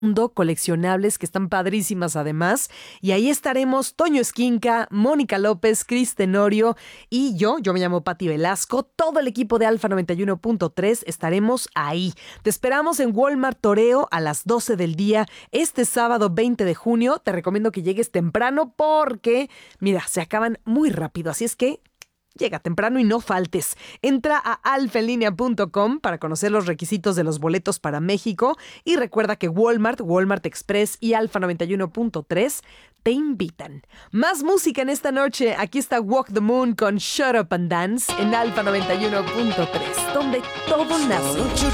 coleccionables que están padrísimas además. Y ahí estaremos Toño Esquinca, Mónica López, Cris Tenorio y yo me llamo Pati Velasco. Todo el equipo de Alfa 91.3 estaremos ahí. Te esperamos en Walmart Toreo a las 12 del día este sábado 20 de junio. Te recomiendo que llegues temprano porque, mira, se acaban muy rápido. Así es que llega temprano y no faltes. Entra a alfaenlinea.com para conocer los requisitos de los boletos para México y recuerda que Walmart, Walmart Express y Alfa 91.3 te invitan. Más música en esta noche. Aquí está Walk the Moon con Shut Up and Dance en Alfa 91.3, donde todo nace.